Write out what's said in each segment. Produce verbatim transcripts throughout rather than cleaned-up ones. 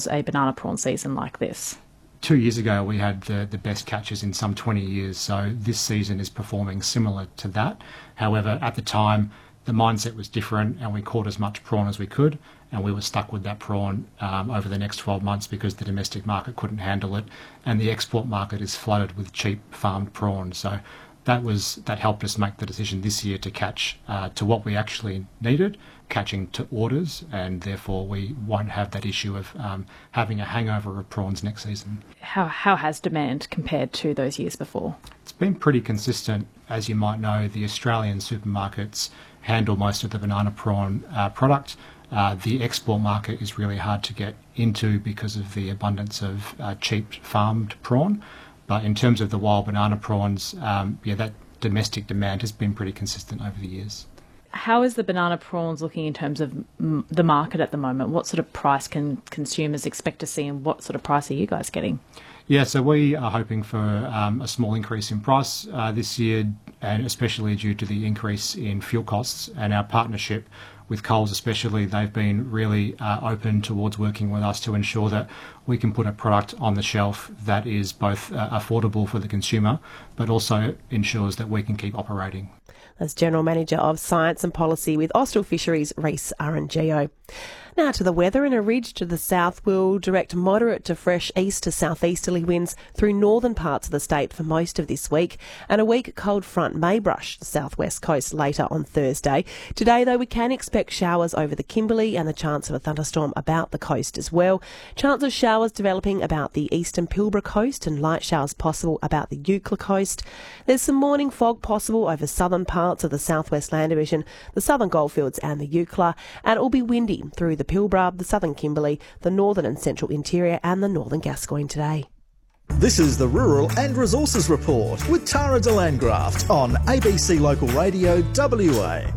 towards a banana prawn season like this? Two years ago, we had the, the best catches in some twenty years, so this season is performing similar to that. However, at the time, the mindset was different and we caught as much prawn as we could, and we were stuck with that prawn um, over the next twelve months because the domestic market couldn't handle it, and the export market is flooded with cheap farmed prawn. So that was that helped us make the decision this year to catch uh, to what we actually needed, catching to orders, and therefore we won't have that issue of um, having a hangover of prawns next season. How how has demand compared to those years before? It's been pretty consistent. As you might know, the Australian supermarkets handle most of the banana prawn uh, product. Uh, the export market is really hard to get into because of the abundance of uh, cheap farmed prawn. But in terms of the wild banana prawns, um, yeah, that domestic demand has been pretty consistent over the years. How is the banana prawns looking in terms of m- the market at the moment? What sort of price can consumers expect to see, and what sort of price are you guys getting? Yeah, so we are hoping for um, a small increase in price uh, this year, and especially due to the increase in fuel costs and our partnership with Coles especially. They've been really uh, open towards working with us to ensure that we can put a product on the shelf that is both uh, affordable for the consumer, but also ensures that we can keep operating. That's General Manager of Science and Policy with Austral Fisheries, Reece Arangio. Now to the weather, and a ridge to the south will direct moderate to fresh east to southeasterly winds through northern parts of the state for most of this week, and a weak cold front may brush the southwest coast later on Thursday. Today, though, we can expect showers over the Kimberley and the chance of a thunderstorm about the coast as well. Chance of showers developing about the eastern Pilbara coast and light showers possible about the Eucla coast. There's some morning fog possible over southern parts of the southwest land division, the southern goldfields and the Eucla, and it will be windy through the Pilbara, the southern Kimberley, the northern and central interior and the northern Gascoyne today. This is the Rural and Resources Report with Tara de Landgraft on A B C Local Radio W A.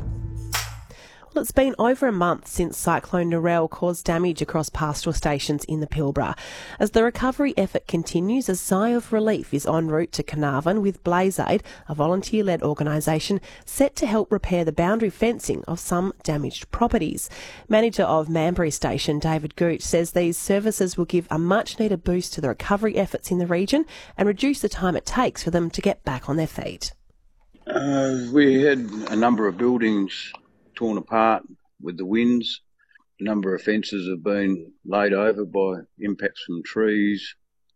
Well, it's been over a month since Cyclone Narelle caused damage across pastoral stations in the Pilbara. As the recovery effort continues, a sigh of relief is en route to Carnarvon with Blaze Aid, a volunteer-led organisation set to help repair the boundary fencing of some damaged properties. Manager of Manbury Station, David Gooch, says these services will give a much-needed boost to the recovery efforts in the region and reduce the time it takes for them to get back on their feet. Uh, we had a number of buildings torn apart with the winds. A number of fences have been laid over by impacts from trees,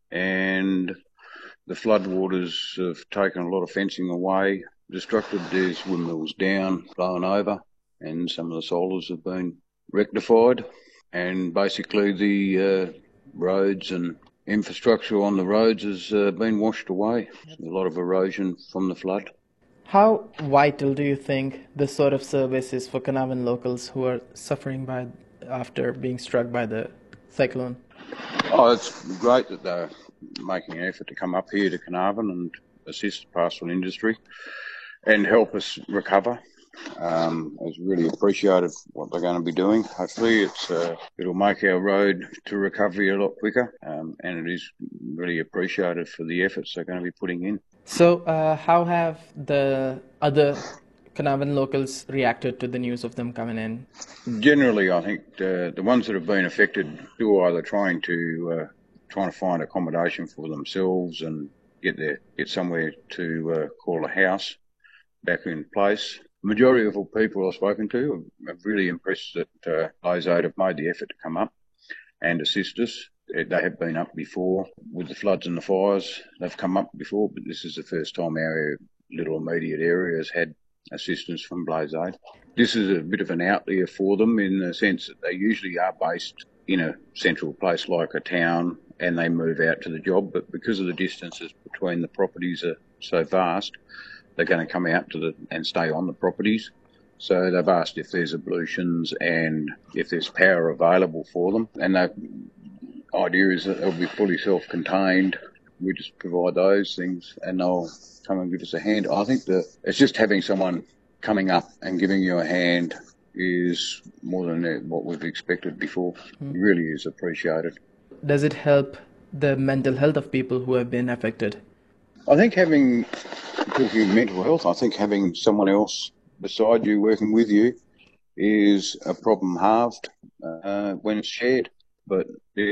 and the floodwaters have taken a lot of fencing away, destructed. There's windmills down, blown over, and some of the solars have been rectified. And basically the uh, roads and infrastructure on the roads has uh, been washed away. A lot of erosion from the flood. How vital do you think this sort of service is for Carnarvon locals who are suffering by after being struck by the cyclone? Oh, it's great that they're making an effort to come up here to Carnarvon and assist the pastoral industry and help us recover. Um, it's really appreciated what they're going to be doing. Hopefully it's uh, it'll make our road to recovery a lot quicker, um, and it is really appreciated for the efforts they're going to be putting in. So uh, how have the other Carnarvon locals reacted to the news of them coming in? Generally, I think the, the ones that have been affected do either trying to uh, trying to find accommodation for themselves and get there, get somewhere to uh, call a house back in place. The majority of all people I've spoken to are really impressed that uh, Blaze Aid have made the effort to come up and assist us. They have been up before with the floods and the fires. They've come up before, but this is the first time our little immediate area has had assistance from Blaze Aid. This is a bit of an outlier for them in the sense that they usually are based in a central place like a town and they move out to the job, but because of the distances between the properties are so vast, they're going to come out to the and stay on the properties. So they've asked if there's ablutions and if there's power available for them, and the idea is that they'll be fully self-contained. We just provide those things and they'll come and give us a hand. I think that it's just having someone coming up and giving you a hand is more than what we've expected before. Mm. It really is appreciated. Does it help the mental health of people who have been affected? I think having, talking of mental health, I think having someone else beside you working with you is a problem halved uh, when it's shared. But